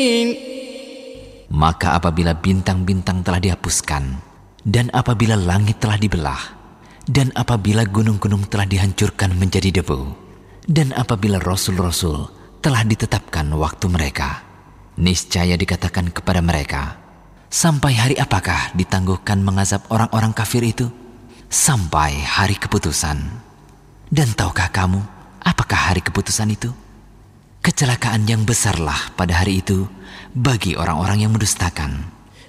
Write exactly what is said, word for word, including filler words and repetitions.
Maka apabila bintang-bintang telah dihapuskan, dan apabila langit telah dibelah, dan apabila gunung-gunung telah dihancurkan menjadi debu, dan apabila rasul-rasul telah ditetapkan waktu mereka, niscaya dikatakan kepada mereka, sampai hari apakah ditangguhkan mengazab orang-orang kafir itu? Sampai hari keputusan. Dan tahukah kamu apakah hari keputusan itu? Kecelakaan yang besarlah pada hari itu bagi orang-orang yang mendustakan.